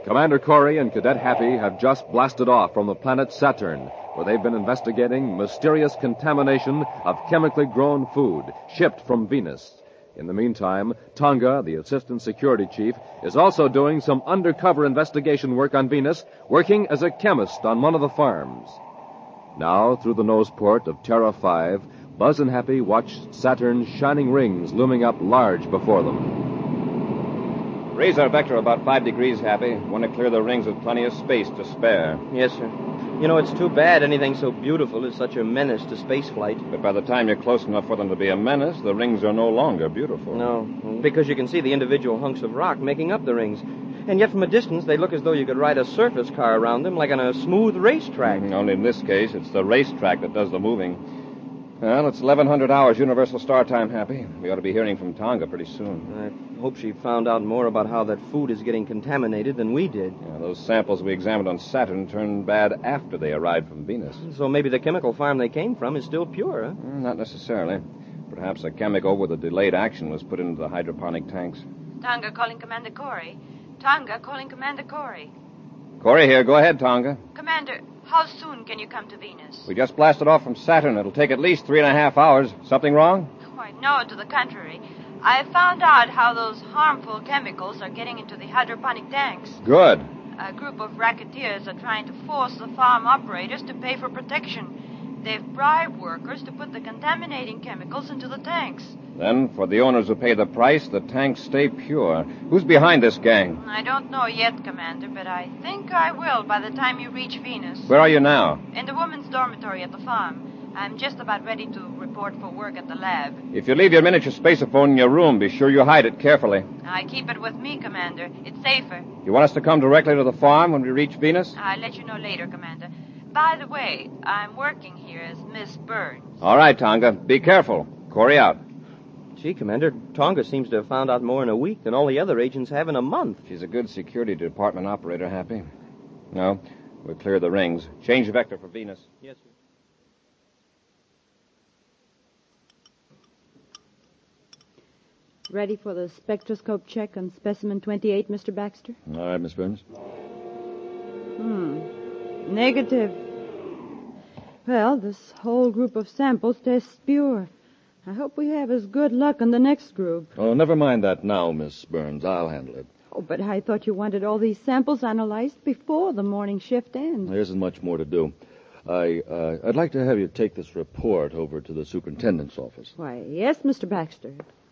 Commander Corey and Cadet Happy have just blasted off from the planet Saturn, where they've been investigating mysterious contamination of chemically grown food shipped from Venus. In the meantime, Tonga, the assistant security chief, is also doing some undercover investigation work on Venus, working as a chemist on one of the farms. Now, through the nose port of Terra 5, Buzz and Happy watch Saturn's shining rings looming up large before them. Raise our vector about 5 degrees, Happy. Want to clear the rings with plenty of space to spare. Yes, sir. You know, it's too bad anything so beautiful is such a menace to spaceflight. But by the time you're close enough for them to be a menace, the rings are no longer beautiful. No, because you can see the individual hunks of rock making up the rings. And yet from a distance, they look as though you could ride a surface car around them like on a smooth racetrack. Only in this case, it's the racetrack that does the moving. Well, it's 1100 hours Universal Star Time, Happy. We ought to be hearing from Tonga pretty soon. I hope she found out more about how that food is getting contaminated than we did. Yeah, those samples we examined on Saturn turned bad after they arrived from Venus. So maybe the chemical farm they came from is still pure, huh? Not necessarily. Perhaps a chemical with a delayed action was put into the hydroponic tanks. Tonga calling Commander Corey. Tonga calling Commander Corey. Corey here. Go ahead, Tonga. Commander, how soon can you come to Venus? We just blasted off from Saturn. It'll take at least 3.5 hours. Something wrong? Why, no, to the contrary. I found out how those harmful chemicals are getting into the hydroponic tanks. Good. A group of racketeers are trying to force the farm operators to pay for protection. They've bribed workers to put the contaminating chemicals into the tanks. Then, for the owners who pay the price, the tanks stay pure. Who's behind this gang? I don't know yet, Commander, but I think I will by the time you reach Venus. Where are you now? In the women's dormitory at the farm. I'm just about ready to report for work at the lab. If you leave your miniature spaceophone in your room, be sure you hide it carefully. I keep it with me, Commander. It's safer. You want us to come directly to the farm when we reach Venus? I'll let you know later, Commander. By the way, I'm working here as Miss Burns. All right, Tonga. Be careful. Corey out. Gee, Commander, Tonga seems to have found out more in a week than all the other agents have in a month. She's a good security department operator, Happy. No, we'll clear the rings. Change vector for Venus. Yes, sir. Ready for the spectroscope check on specimen 28, Mr. Baxter? All right, Miss Burns. Negative. Well, this whole group of samples tests pure. I hope we have as good luck on the next group. Oh, never mind that now, Miss Burns. I'll handle it. Oh, but I thought you wanted all these samples analyzed before the morning shift ends. There isn't much more to do. I'd like to have you take this report over to the superintendent's office. Why, yes, Mr. Baxter.